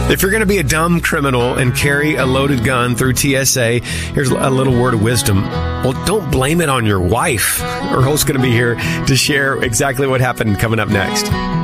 If you're going to be a dumb criminal and carry a loaded gun through TSA, here's a little word of wisdom. Well, don't blame it on your wife. Earl's going to be here to share exactly what happened coming up next.